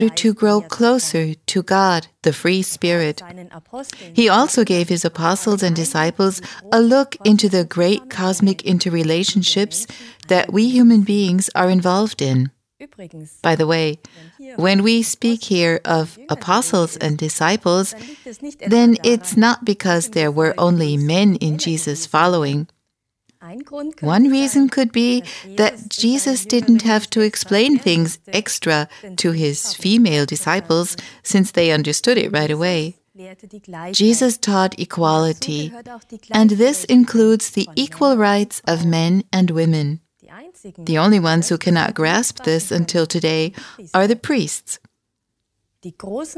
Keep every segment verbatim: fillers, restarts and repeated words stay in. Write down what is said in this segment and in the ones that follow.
to grow closer to God, the free Spirit. He also gave his apostles and disciples a look into the great cosmic interrelationships that we human beings are involved in. By the way, when we speak here of apostles and disciples, then it's not because there were only men in Jesus' following. One reason could be that Jesus didn't have to explain things extra to his female disciples since they understood it right away. Jesus taught equality, and this includes the equal rights of men and women. The only ones who cannot grasp this until today are the priests. The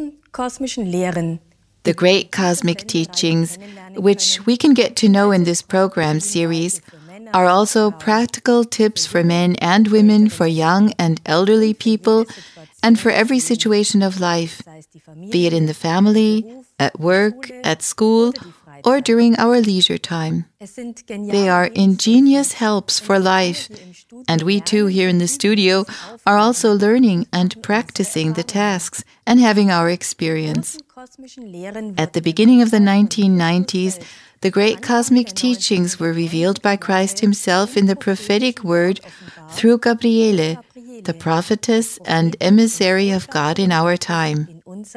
great cosmic teachings, which we can get to know in this program series, are also practical tips for men and women, for young and elderly people, and for every situation of life, be it in the family, at work, at school, or during our leisure time. They are ingenious helps for life, and we too here in the studio are also learning and practicing the tasks and having our experience. At the beginning of the nineteen nineties, the great cosmic teachings were revealed by Christ himself in the prophetic word through Gabriele, the prophetess and emissary of God in our time.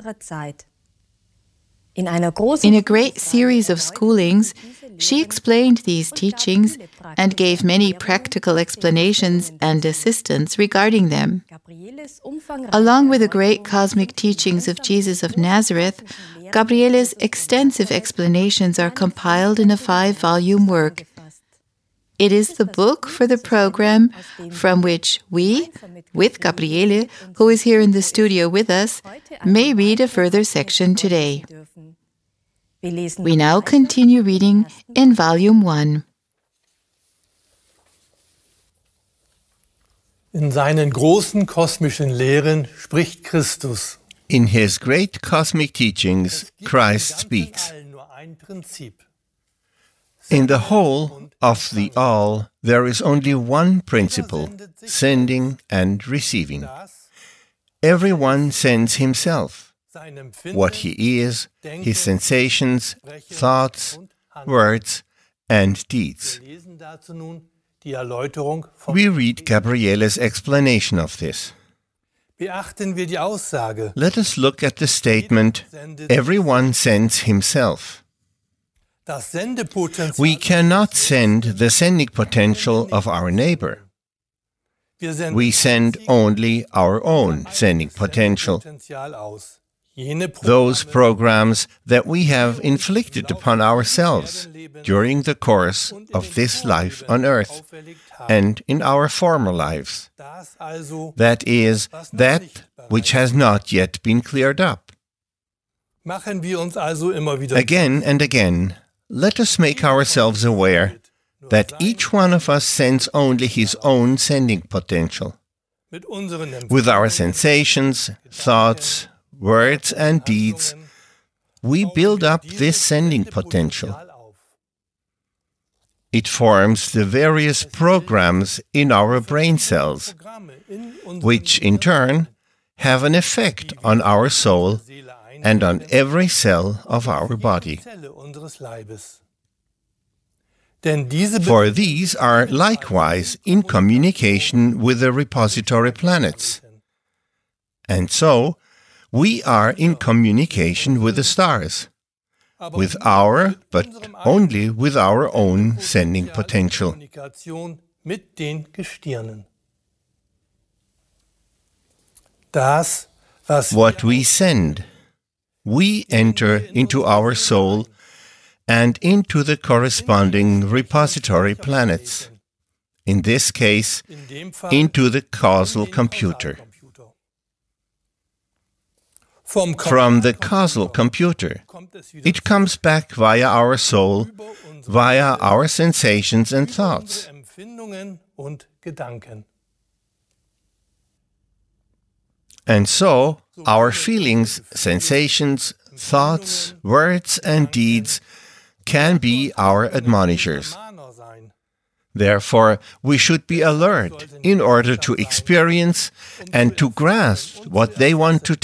In a great series of schoolings, she explained these teachings and gave many practical explanations and assistance regarding them. Along with the great cosmic teachings of Jesus of Nazareth, Gabriele's extensive explanations are compiled in a five-volume work. It is the book for the program from which we, with Gabriele, who is here in the studio with us, may read a further section today. We now continue reading in Volume one. In seinen großen kosmischen Lehren spricht Christus. In his great cosmic teachings, Christ speaks. In the whole of the all, there is only one principle, sending and receiving. Everyone sends himself, what he is, his sensations, thoughts, words, and deeds. We read Gabriele's explanation of this. Let us look at the statement, everyone sends himself. We cannot send the sending potential of our neighbor. We send only our own sending potential. Those programs that we have inflicted upon ourselves during the course of this life on earth and in our former lives. That is, that which has not yet been cleared up. Again and again, let us make ourselves aware that each one of us sends only his own sending potential. With our sensations, thoughts, words and deeds, we build up this sending potential. It forms the various programs in our brain cells, which in turn have an effect on our soul and on every cell of our body. For these are likewise in communication with the repository planets. And so, we are in communication with the stars, with our, but only with our own sending potential. What we send, we enter into our soul and into the corresponding repository planets, in this case, into the causal computer. From the causal computer, it comes back via our soul, via our sensations and thoughts. And so, our feelings, sensations, thoughts, words, and deeds can be our admonishers. Therefore, we should be alert in order to experience and to grasp what they want to